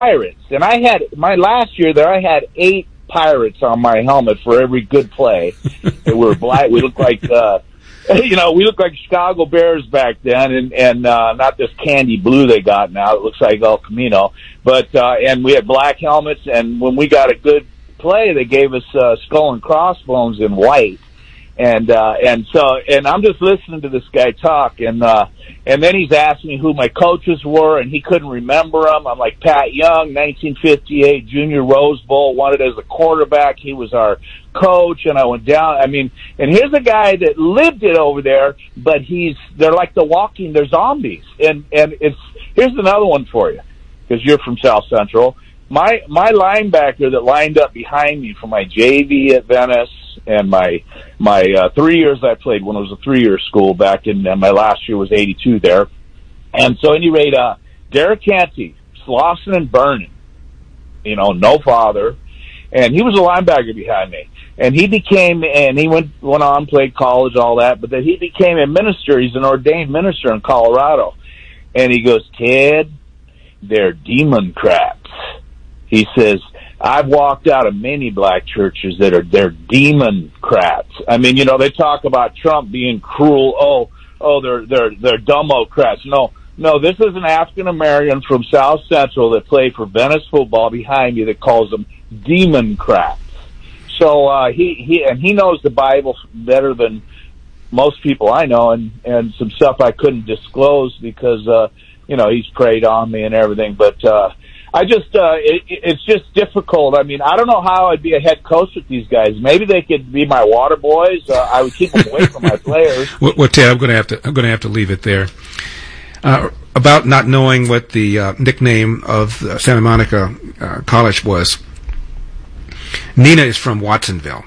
Pirates. And I had, my last year there, I had 8 Pirates on my helmet for every good play. They were black. We looked like, we looked like Chicago Bears back then, and not this candy blue they got now. It looks like El Camino. But, and we had black helmets, and when we got a good play, they gave us, skull and crossbones in white. And I'm just listening to this guy talk, and then he's asking me who my coaches were, and he couldn't remember them. I'm like, Pat Young, 1958 Junior Rose Bowl, wanted as a quarterback. He was our coach, and I went down. I mean, and here's a guy that lived it over there, but they're like they're zombies. And here's another one for you, because you're from South Central. My linebacker that lined up behind me for my JV at Venice and my 3 years I played when it was a 3-year school back in, my last year was 82 there. And so anyway, Derek Canty, Slauson and Vernon, no father. And he was a linebacker behind me. And he went on, played college, all that, but then he became a minister. He's an ordained minister in Colorado. And he goes, Ted, they're democrats. He says, I've walked out of many black churches they're democrats. I mean, they talk about Trump being cruel. They're democrats. No, this is an African American from South Central that played for Venice football behind me that calls them democrats. So, he knows the Bible better than most people I know, and some stuff I couldn't disclose because, he's preyed on me and everything, but, it's just difficult. I mean, I don't know how I'd be a head coach with these guys. Maybe they could be my water boys. I would keep them away from my players. Well, Ted, I'm going to have to leave it there. About not knowing what the nickname of Santa Monica College was. Nina is from Watsonville,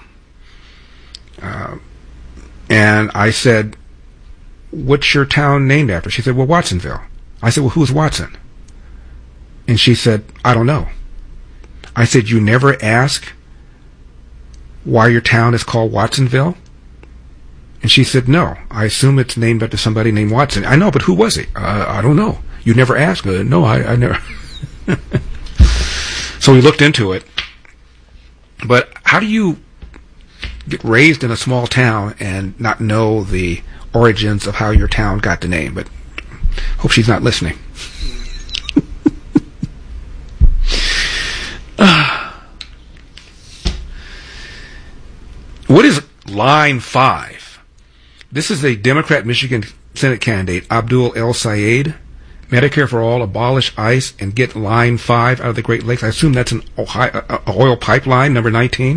and I said, "What's your town named after?" She said, "Well, Watsonville." I said, "Well, who's Watson?" And she said, "I don't know." I said, "You never ask why your town is called Watsonville?" And she said, "No, I assume it's named after somebody named Watson." I know, but who was he? I don't know. You never asked? No, I never. So we looked into it. But how do you get raised in a small town and not know the origins of how your town got the name? But hope she's not listening. What is Line 5? This is a Democrat Michigan Senate candidate, Abdul El Sayed. Medicare for all, abolish ICE, and get Line 5 out of the Great Lakes. I assume that's an oil pipeline, number 19.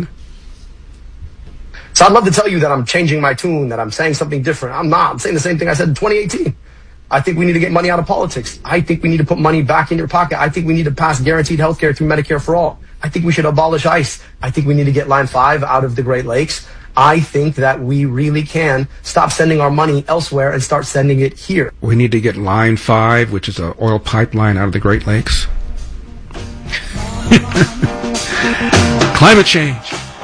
So I'd love to tell you that I'm changing my tune, that I'm saying something different. I'm not. I'm saying the same thing I said in 2018. I think we need to get money out of politics. I think we need to put money back in your pocket. I think we need to pass guaranteed health care through Medicare for all. I think we should abolish ICE. I think we need to get Line 5 out of the Great Lakes. I think that we really can stop sending our money elsewhere and start sending it here. We need to get Line 5, which is an oil pipeline out of the Great Lakes. Climate change.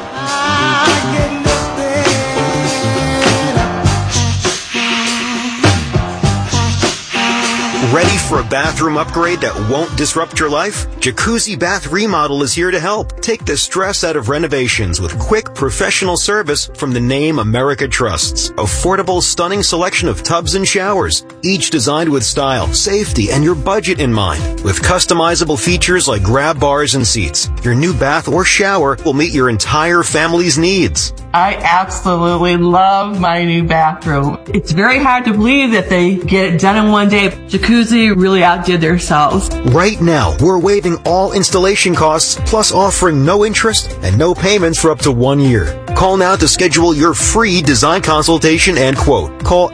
Ready for a bathroom upgrade that won't disrupt your life? Jacuzzi Bath Remodel is here to help. Take the stress out of renovations with quick, professional service from the name America trusts. Affordable, stunning selection of tubs and showers, each designed with style, safety, and your budget in mind. With customizable features like grab bars and seats, your new bath or shower will meet your entire family's needs. I absolutely love my new bathroom. It's very hard to believe that they get it done in one day. Jacuzzi really outdid themselves. Right now, we're waiving all installation costs, plus offering no interest and no payments for up to 1 year. Call now to schedule your free design consultation and quote. Call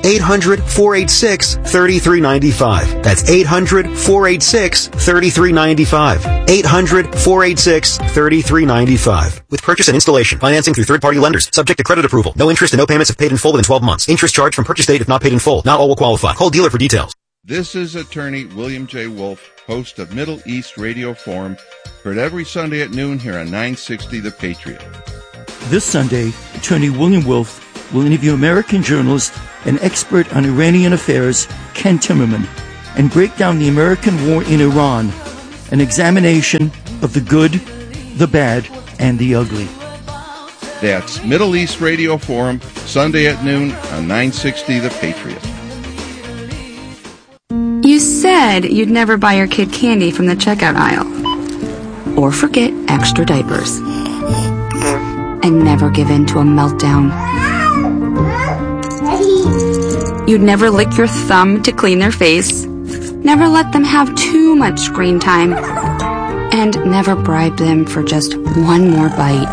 800-486-3395. That's 800-486-3395. 800-486-3395. With purchase and installation, financing through third-party lenders, subject to credit approval. No interest and no payments if paid in full within 12 months. Interest charged from purchase date if not paid in full. Not all will qualify. Call dealer for details. This is attorney William J. Wolf, host of Middle East Radio Forum, heard every Sunday at noon here on 960 The Patriot. This Sunday, attorney William Wolf will interview American journalist and expert on Iranian affairs, Ken Timmerman, and break down the American war in Iran an examination of the good, the bad, and the ugly. That's Middle East Radio Forum, Sunday at noon on 960 The Patriot. You said you'd never buy your kid candy from the checkout aisle. Or forget extra diapers. And never give in to a meltdown. You'd never lick your thumb to clean their face. Never let them have too much screen time. And never bribe them for just one more bite.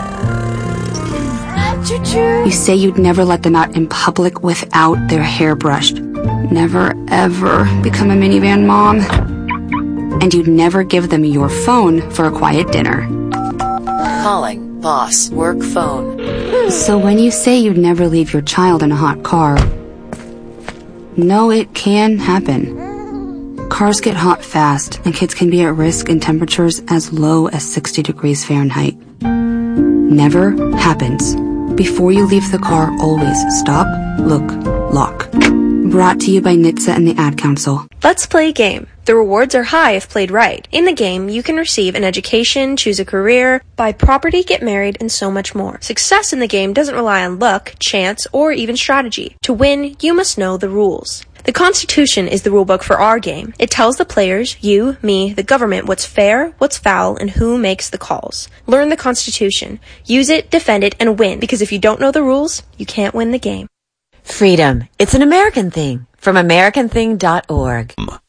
You say you'd never let them out in public without their hair brushed. Never, ever become a minivan mom. And you'd never give them your phone for a quiet dinner. Calling boss work phone. So when you say you'd never leave your child in a hot car, no, it can happen. Cars get hot fast, and kids can be at risk in temperatures as low as 60 degrees Fahrenheit. Never happens. Before you leave the car, always stop, look, lock. Brought to you by NHTSA and the Ad Council. Let's play a game. The rewards are high if played right. In the game, you can receive an education, choose a career, buy property, get married, and so much more. Success in the game doesn't rely on luck, chance, or even strategy. To win, you must know the rules. The Constitution is the rulebook for our game. It tells the players, you, me, the government, what's fair, what's foul, and who makes the calls. Learn the Constitution. Use it, defend it, and win, because if you don't know the rules, you can't win the game. Freedom. It's an American thing. From AmericanThing.org.